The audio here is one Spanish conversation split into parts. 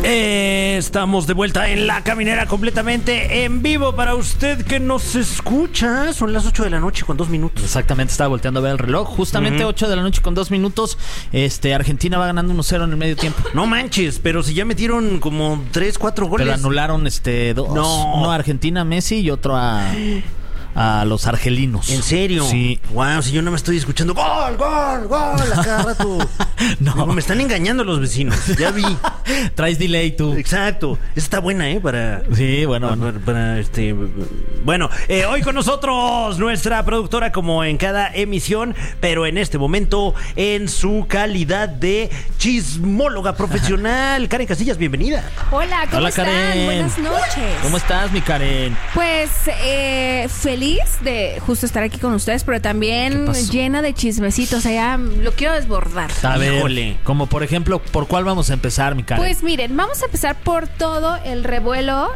Estamos de vuelta en La Caminera completamente en vivo para usted que nos escucha. Son las 8 de la noche con 2 minutos. Exactamente, estaba volteando a ver el reloj. Justamente 8 de la noche con 2 minutos. Argentina va ganando 1-0 en el medio tiempo. No manches, pero si ya metieron como 3, 4 goles. Pero anularon 2. No. Uno a Argentina, Messi, y otro a los argelinos. ¿En serio? Sí. Wow, si yo no me estoy escuchando ¡gol, gol, gol! A cada rato. No. Digo, me están engañando los vecinos. Ya vi. Traes delay tú. Exacto. Esa está buena, para... Sí, bueno. Bueno, hoy con nosotros nuestra productora como en cada emisión, pero en este momento en su calidad de chismóloga profesional. Karen Casillas, bienvenida. Hola, ¿cómo están? Karen. Buenas noches. ¿Cómo estás, mi Karen? Pues feliz de justo estar aquí con ustedes, pero también llena de chismecitos. O sea, ya lo quiero desbordar. A ver, Híjole. como por ejemplo, ¿por cuál vamos a empezar, mi Karen? Pues miren, vamos a empezar por todo el revuelo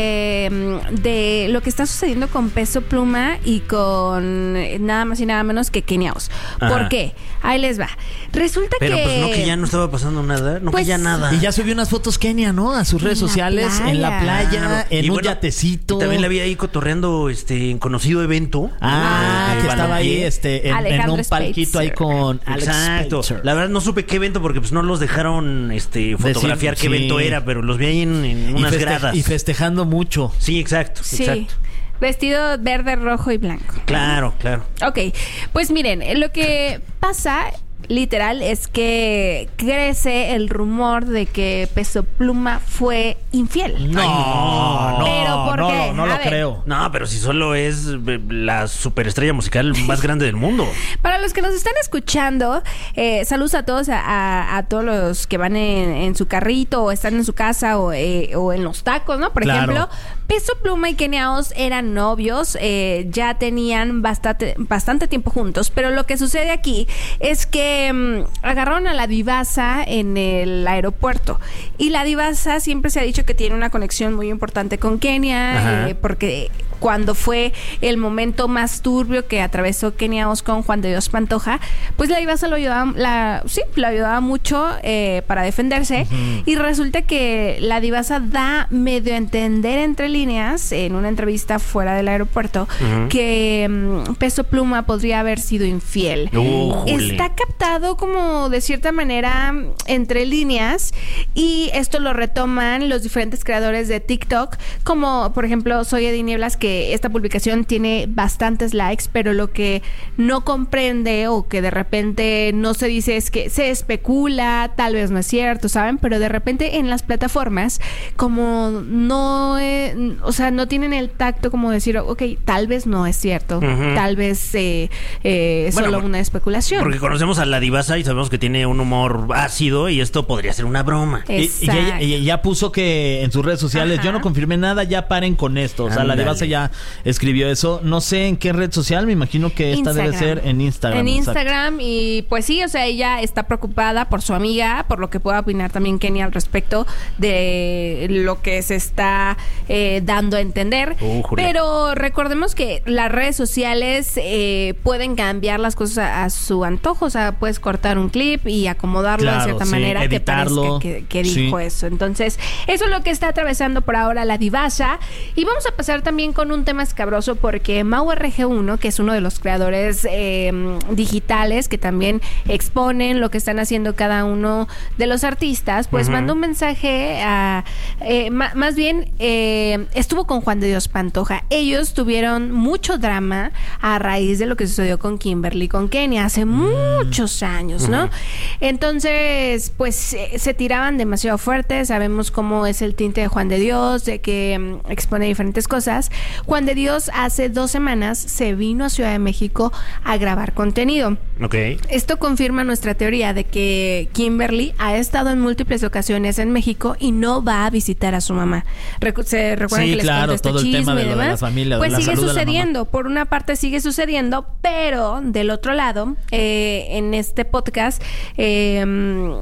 de lo que está sucediendo con Peso Pluma y con nada más y nada menos que Kenia Os. ¿Por qué? Ahí les va. Resulta Pero que... pues no que ya no estaba pasando nada, no Pues, que ya nada. Y ya subió unas fotos Kenia, ¿no? A sus redes sociales, en la playa, Claro. en Y un bueno, yatecito. y también la vi ahí cotorreando en conocido evento. Que estaba ahí en un palquito ahí con Alex Exacto. Spitzer. La verdad no supe qué evento porque pues no los dejaron fotografiar qué evento era, pero los vi ahí en unas gradas. Y festejando mucho. Sí, exacto. Sí. Exacto. Vestido verde, rojo y blanco. Claro, claro. Ok, pues miren, lo que pasa literal es que crece el rumor de que Peso Pluma fue infiel. No, ¿Pero por qué? no A lo ver. creo. No, pero si solo es la superestrella musical más grande del mundo. Para los que nos están escuchando, saludos a todos, a todos los que van en su carrito o están en su casa o en los tacos, ¿no? Por Claro. ejemplo, Peso Pluma y Kenia Os eran novios, ya tenían bastante tiempo juntos, pero lo que sucede aquí es que agarraron a la divasa en el aeropuerto y la divasa siempre se ha dicho que tiene una conexión muy importante con Kenia, porque cuando fue el momento más turbio que atravesó Kenia Os con Juan de Dios Pantoja, pues la divasa lo ayudaba mucho para defenderse. Y resulta que la divasa da medio a entender entre líneas en una entrevista fuera del aeropuerto que Peso Pluma podría haber sido infiel. Está captado como de cierta manera entre líneas, y esto lo retoman los diferentes creadores de TikTok, como por ejemplo Soy Eddie Nieblas, que esta publicación tiene bastantes likes, pero lo que no comprende o que de repente no se dice es que se especula, tal vez no es cierto, ¿saben? Pero de repente en las plataformas como no tienen el tacto como decir, ok, tal vez no es cierto, tal vez es solo una especulación. Porque conocemos a la divasa y sabemos que tiene un humor ácido y esto podría ser una broma. Y ella ya puso que en sus redes sociales, yo no confirmé nada, ya paren con esto. O sea, la divasa ya escribió eso. No sé en qué red social, me imagino que esta debe ser en Instagram. En Instagram, y pues sí, o sea, ella está preocupada por su amiga, por lo que pueda opinar también Kenia al respecto de lo que se está dando a entender. Pero recordemos que las redes sociales pueden cambiar las cosas a su antojo. O sea, puedes cortar un clip y acomodarlo de cierta manera editarlo, que parezca que dijo eso. Entonces, eso es lo que está atravesando por ahora la divasa. Y vamos a pasar también con un tema escabroso, porque Mau RG1, que es uno de los creadores digitales que también exponen lo que están haciendo cada uno de los artistas, pues mandó un mensaje más bien estuvo con Juan de Dios Pantoja. Ellos tuvieron mucho drama a raíz de lo que sucedió con Kimberly, con Kenia hace muchos años, ¿no? Entonces, pues se tiraban demasiado fuerte. Sabemos cómo es el tinte de Juan de Dios, de que expone diferentes cosas. Juan de Dios hace 2 semanas se vino a Ciudad de México a grabar contenido. Esto confirma nuestra teoría de que Kimberly ha estado en múltiples ocasiones en México y no va a visitar a su mamá. ¿Se recuerdan que les conté este todo el chisme tema de y demás? la familia, pues de la sigue salud sucediendo. Por una parte sigue sucediendo, pero del otro lado, en este podcast,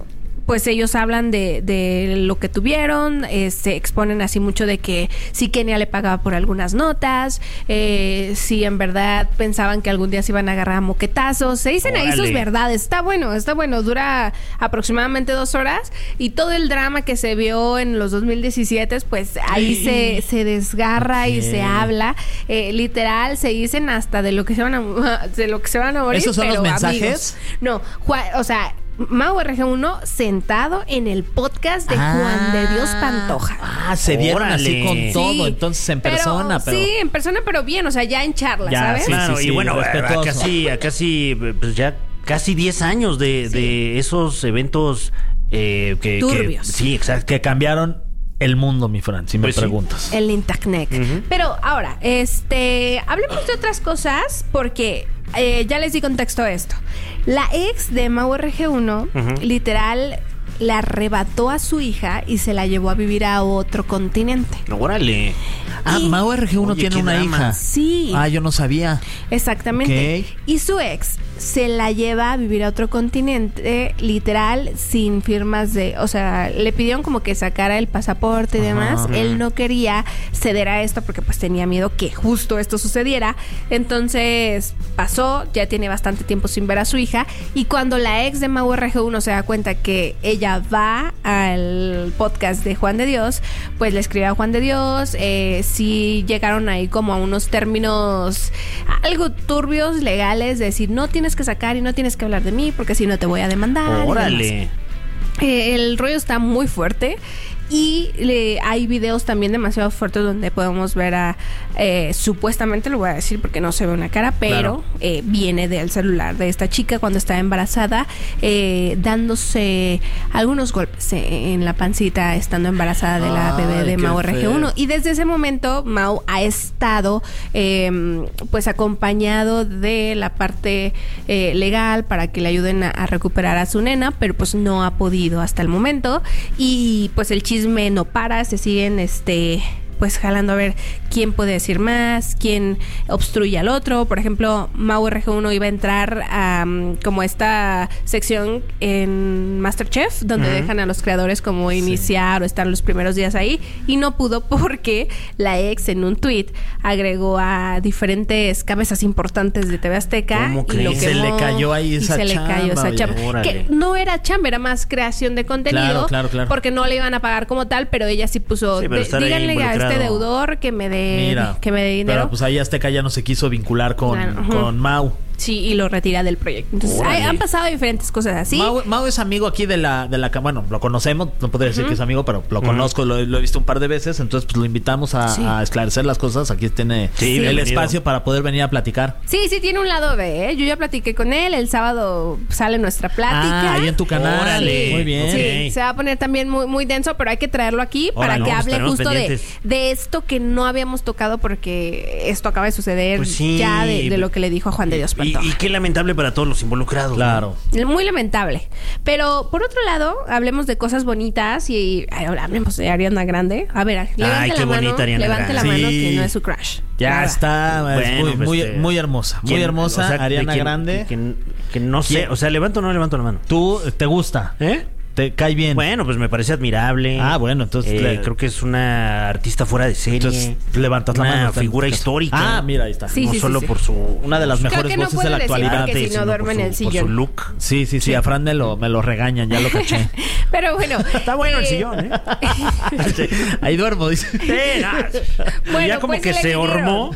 pues ellos hablan de lo que tuvieron, se exponen así mucho de que si Kenia le pagaba por algunas notas, si en verdad pensaban que algún día se iban a agarrar a moquetazos, se dicen ahí sus verdades. Está bueno, dura aproximadamente 2 horas y todo el drama que se vio en los 2017, pues ahí se desgarra y se habla, literal se dicen hasta de lo que se van a morir. ¿Esos son pero los mensajes? Amigos, no, o sea, Mau RG1 sentado en el podcast de Juan de Dios Pantoja. Se vieron así con todo, Sí, entonces en persona. Pero... Sí, en persona, pero bien, o sea, ya en charla, Ya, ¿sabes? sí, Claro, y bueno, respetuoso. a casi pues ya casi 10 años de esos eventos Turbios. sí, exacto. Que cambiaron el mundo, mi Fran, si me Pues sí. preguntas. El Intacnec. Pero ahora, hablemos de otras cosas porque ya les di contexto a esto. La ex de Mau RG1, literal, le arrebató a su hija y se la llevó a vivir a otro continente. Órale. Mau RG1 Oye, tiene qué una drama. hija. Sí. Yo no sabía. Exactamente. Ok. Y su ex se la lleva a vivir a otro continente, literal, sin firmas o sea, le pidieron como que sacara el pasaporte y demás. Él no quería ceder a esto porque pues tenía miedo que justo esto sucediera. Entonces pasó, ya tiene bastante tiempo sin ver a su hija. Y cuando la ex de Mau RG1 se da cuenta que ella va al podcast de Juan de Dios, pues le escribe a Juan de Dios. Sí llegaron ahí como a unos términos algo turbios, legales, de decir, no tienes que sacar y no tienes que hablar de mí porque si no te voy a demandar. Órale. El rollo está muy fuerte y hay videos también demasiado fuertes donde podemos ver a supuestamente, lo voy a decir porque no se ve una cara, pero viene del celular de esta chica cuando estaba embarazada, dándose algunos golpes en la pancita estando embarazada de la bebé de Mau RG1. Y desde ese momento Mau ha estado pues acompañado de la parte legal para que le ayuden a recuperar a su nena, pero pues no ha podido hasta el momento. Y pues el chisme no para, se siguen pues jalando a ver quién puede decir más, quién obstruye al otro. Por ejemplo, Mau RG1 iba a entrar a como esta sección en MasterChef, donde dejan a los creadores como iniciar o estar los primeros días ahí, y no pudo porque la ex en un tweet agregó a diferentes cabezas importantes de TV Azteca. ¿Cómo y crees? lo Se le cayó ahí esa chamba, oye. que no era chamba, era más creación de contenido. Claro. Porque no le iban a pagar como tal, pero ella sí puso, Sí, pero estar ahí díganle a involucrado. este deudor que me dé dinero. Pero pues ahí Azteca ya no se quiso vincular con Mau. Sí, y lo retira del proyecto. Entonces, han pasado diferentes cosas así. Mau es amigo aquí de la bueno, lo conocemos, no podría decir que es amigo, pero lo conozco, lo he visto un par de veces, entonces pues lo invitamos a esclarecer las cosas. Aquí tiene el bienvenido. espacio para poder venir a platicar. Sí, tiene un lado B, ¿eh? Yo ya platiqué con él, el sábado sale nuestra plática. Ahí en tu canal. Órale. Muy bien. Sí, se va a poner también muy, muy denso, pero hay que traerlo aquí para que hable estaremos justo pendientes. de esto que no habíamos tocado porque esto acaba de suceder Pues sí. ya de lo que le dijo a Juan de Dios Pantoja. Y qué lamentable para todos los involucrados. Claro. Muy lamentable. Pero por otro lado, hablemos de cosas bonitas y ahora hablemos de Ariana Grande. A ver, levante qué la mano, bonita Ariana levante la Grande. mano Sí. que no es su crush. Ya Nada. está, es Bueno, muy hermosa. Muy ¿quién? hermosa, O sea, Ariana ¿de quién? Grande. Que no sé, ¿Quién? o sea, ¿levanto o no levanto la mano? ¿Tú te gusta? ¿Te cae bien? Bueno, pues me parece admirable. Bueno, entonces creo que es una artista fuera de serie. Entonces levantas la una mano. figura histórica. Mira, ahí está. Sí, no sí, solo sí. por su Una de las Creo mejores que no voces de puede la decir actualidad. porque si no sino duerme en el por sillón. su look. Sí, a Fran me lo regañan, ya lo caché. Pero bueno. Está bueno el sillón, ¿eh? Ahí duermo, dice. Bueno, ya como pues que se le se vinieron. hormó.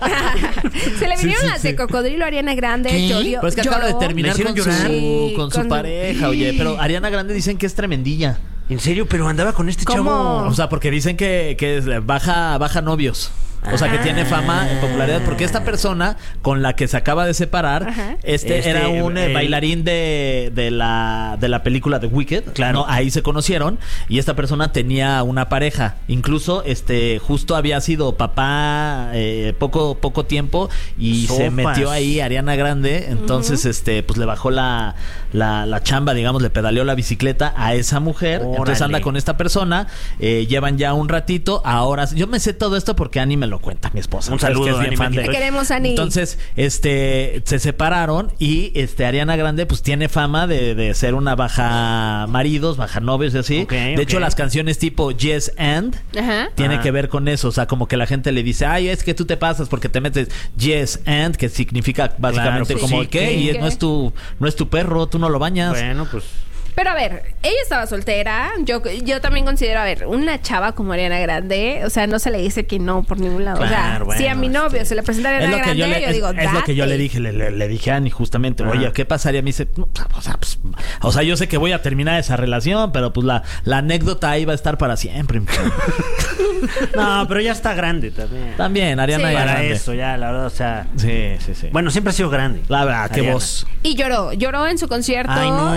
Se le vinieron Sí, las de Cocodrilo, Ariana Grande. Pero es que acaba de terminar ¿Le con hicieron llorar? con su pareja, oye. Pero Ariana Grande dicen que es tremendilla. ¿En serio? Pero andaba con este ¿Cómo? chavo. O sea, porque dicen que baja novios. O sea, que tiene fama, popularidad, porque esta persona con la que se acaba de separar, Ajá. era un bailarín de la película The Wicked. Claro. ¿No? Ahí se conocieron y esta persona tenía una pareja. Incluso, justo había sido papá poco tiempo y se Sopas. metió ahí Ariana Grande. Entonces, pues le bajó la chamba, digamos, le pedaleó la bicicleta a esa mujer. Órale. Entonces anda con esta persona, llevan ya un ratito. Ahora, yo me sé todo esto porque Ani me lo cuenta mi esposa. Un saludo, Es que es bien fan Ani. Te queremos, Ani. Entonces, se separaron y Ariana Grande pues tiene fama de ser una baja maridos, baja novios y así. De hecho, las canciones tipo Yes and tiene que ver con eso. O sea, como que la gente le dice, ay, es que tú te pasas porque te metes Yes and, que significa básicamente como ¿qué? Y no es tu perro, tú no lo bañas. Bueno, pues... Pero a ver, ella estaba soltera. Yo también considero, a ver, una chava como Ariana Grande, o sea, no se le dice que no por ningún lado. Claro, o sea, bueno, si a mi novio se le presenta a Ariana Grande, yo digo, es lo que yo le dije, le dije a Ani justamente, oye, ¿qué pasaría? Me dice, no, o sea, yo sé que voy a terminar esa relación, pero pues la anécdota ahí va a estar para siempre. No, pero ya está grande también. También, Ariana ya Para grande. eso, ya, la verdad, o sea... Sí. Bueno, siempre ha sido grande. La verdad, qué Ariana. voz. Y lloró en su concierto. Ay, no.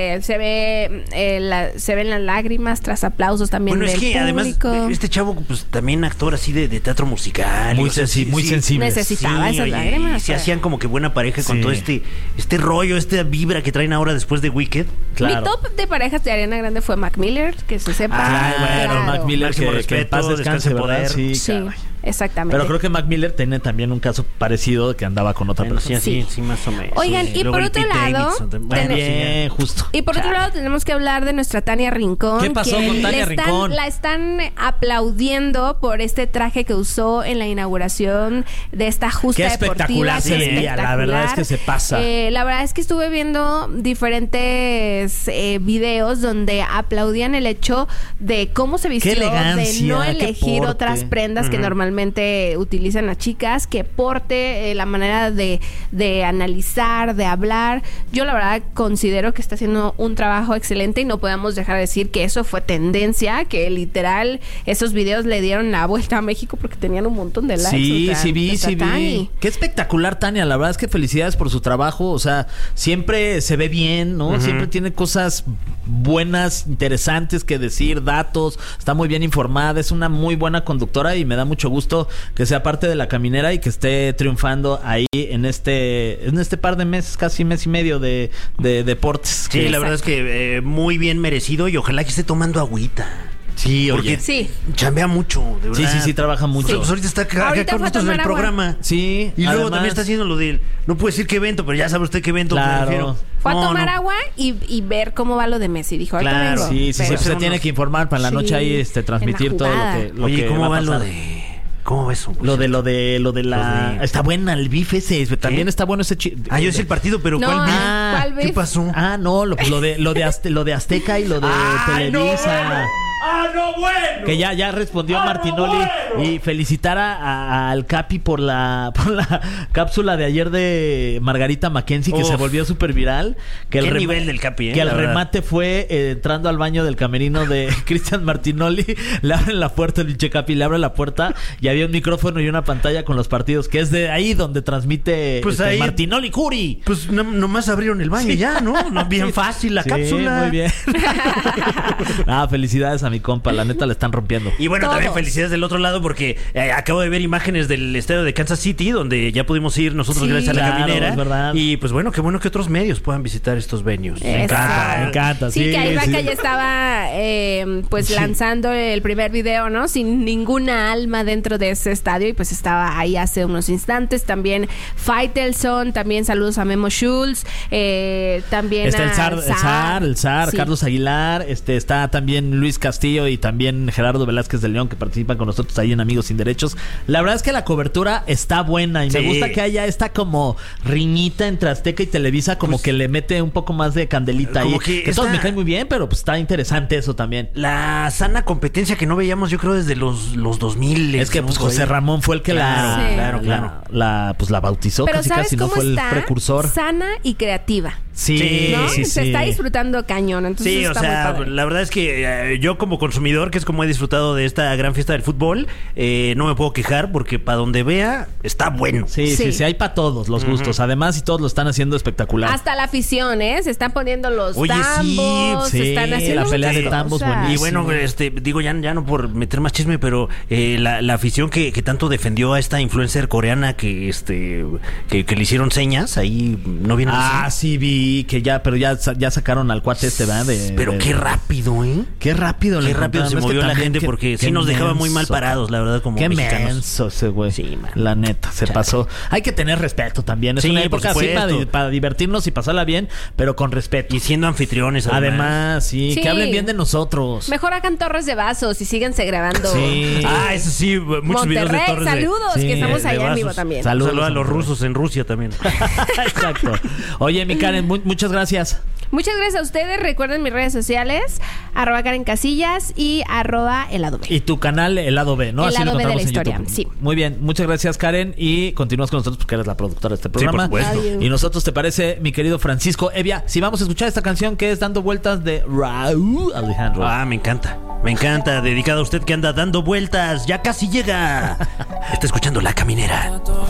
Se ven las lágrimas tras aplausos también Bueno, del es que público. además este chavo, pues también actor así de teatro musical. Muy, o sea, muy sensible. Necesitaba esas oye, lágrimas. y se hacían como que buena pareja con Sí. todo este rollo, esta vibra que traen ahora después de Wicked. Claro. Mi top de parejas de Ariana Grande fue Mac Miller, que se sepa. Ay, bueno, Claro. Mac Miller, Máximo que respeto, en paz descanse, descanse en ¿verdad? poder. Sí, Sí, caray. exactamente. Pero creo que Mac Miller tiene también un caso parecido de que andaba con otra Bueno, persona. sí, más o menos. Oigan, Sí. y Luego por el otro Pete lado, Davidson también. Bueno, Bien, justo. Y por otro lado tenemos que hablar de nuestra Tania Rincón. ¿Qué pasó que con Tania Rincón? La están aplaudiendo por este traje que usó en la inauguración de esta justa Qué deportiva. espectacular Qué se veía, la espectacular. verdad es que se pasa. La verdad es que estuve viendo diferentes videos donde aplaudían el hecho de cómo se vistió, de elegancia, no qué elegir porte. otras prendas que normalmente utilizan las chicas, que porte, la manera de analizar, de hablar. Yo la verdad considero que está haciendo un trabajo excelente y no podemos dejar de decir que eso fue tendencia, que literal esos videos le dieron la vuelta a México porque tenían un montón de likes. Sí, o sea, sí vi. Tani. Qué espectacular, Tania. La verdad es que felicidades por su trabajo. O sea, siempre se ve bien, ¿no? Siempre tiene cosas buenas, interesantes que decir, datos. Está muy bien informada. Es una muy buena conductora y me da mucho gusto que sea parte de La Caminera y que esté triunfando ahí en este par de meses, casi mes y medio de deportes. Sí, la verdad es que muy bien merecido y ojalá que esté tomando agüita. Sí, Porque oye. Sí. chambea mucho, de verdad. Sí, trabaja mucho. Pues ahorita está acá Ahorita con fue a nosotros en el tomar agua. programa. Sí, Y luego además- también está haciendo lo de... No puedo decir qué evento, pero ya sabe usted qué evento me Claro. refiero. Fue a No, tomar no. agua y ver cómo va lo de Messi. Dijo, ahorita Claro. vengo. Sí, Pero- se tiene que informar para en la Sí, noche ahí en transmitir la todo jugada. lo Oye, que ¿cómo va a lo pasar. de...? ¿Cómo va eso? Lo de la... de- Está buena el beef ese. También está bueno ese... Yo decía el partido, pero No, ¿cuál vi? ¿cuál ¿Qué beef? pasó? Ah, no, lo de Azteca y lo de ¡Ay, no, Televisa. bueno! ¡Ah, no, bueno! Que ya respondió Martinoli y felicitar al Capi por la cápsula de ayer de Margarita Mackenzie, que Uf. se volvió súper viral. Que Qué nivel del Capi, Que el la verdad. remate fue entrando al baño del camerino de Cristian Martinoli. Le abren la puerta, el pinche Capi le abre la puerta y había un micrófono y una pantalla con los partidos, que es de ahí donde transmite Pues ahí- Martinoli Curi. Pues nomás abrieron el baño ya, ¿no? Bien fácil la Sí, cápsula. muy bien. Felicidades a mi compa, la neta le están rompiendo. Y bueno, Todos. también felicidades del otro lado porque acabo de ver imágenes del estadio de Kansas City donde ya pudimos ir nosotros Sí. gracias a la Claro, caminera. es verdad. Y pues bueno, qué bueno que otros medios puedan visitar estos venues. Eso. Me encanta, Sí, que ahí sí. Vaca ya estaba pues lanzando el primer video, ¿no? Sin ninguna alma dentro de ese estadio y pues estaba ahí hace unos instantes. También Faitelson, también saludos a Memo Schultz, también Está a el zar, Sí. Carlos Aguilar, está también Luis Castillo y también Gerardo Velázquez de León, que participan con nosotros ahí en Amigos Sin Derechos. La verdad es que la cobertura está buena y me Sí. gusta que haya esta como riñita entre Azteca y Televisa, como Pues, que le mete un poco más de candelita ahí. como que Que todos está- me caen muy bien, pero pues está interesante eso también. La sana competencia que no veíamos, yo creo, desde los 2000. Es que pues ¿no? José Ramón fue el que Claro, Sí. la bautizó, Pero casi ¿sabes casi no cómo fue el está? precursor. Sana y creativa. Sí, ¿No? sí, Se sí. está disfrutando cañón, entonces Sí, o está muy sea, padre. la verdad es que yo como consumidor, que es como he disfrutado de esta gran fiesta del fútbol, no me puedo quejar porque para donde vea está bueno. Sí. Hay para todos los gustos. Además, y todos lo están haciendo espectacular. Hasta la afición, ¿eh? Se están poniendo los Oye, sí, tambos, sí, se están haciendo la pelea muchas de tambos, cosas. buenísimo. Y bueno, digo, ya no por meter más chisme, pero la afición que tanto defendió a esta influencer coreana que le hicieron señas, ahí no viene. Sí vi. Sí, que ya, pero ya sacaron al cuate este, ¿verdad? Pero qué rápido, ¿eh? Qué rápido Qué rápido se movió la gente, porque sí nos dejaba muy mal menso. parados, la verdad, como qué mexicanos. menso ese güey. Sí, man. La neta, se pasó. Hay que tener respeto también. Es Sí, una por época así supuesto. para divertirnos y pasarla bien, pero con respeto. Y siendo anfitriones, Además, sí, Sí. que hablen bien de nosotros. Mejor hagan torres de vasos y síganse grabando. Sí. Ah, eso sí, muchos videos de Monterrey, torres saludos, Sí, que estamos de allá en vasos. vivo también. Saludos, Saludos a los Monterrey. rusos en Rusia también. Exacto. Oye, mi Karen, muchas gracias. Muchas gracias a ustedes. Recuerden mis redes sociales, @Karen Casillas y @Helado B. Y tu canal El Lado B, ¿no? El Así lo Lado B de la encontramos en historia, YouTube. sí. Muy bien, muchas gracias, Karen. Y continúas con nosotros porque eres la productora de este programa. por supuesto. Adiós. Y nosotros, ¿te parece, mi querido Francisco Evia? Si vamos a escuchar esta canción que es Dando Vueltas de Raúl Alejandro. Ah, me encanta. Me encanta. Dedicado a usted que anda dando vueltas. Ya casi llega. Está escuchando La Caminera.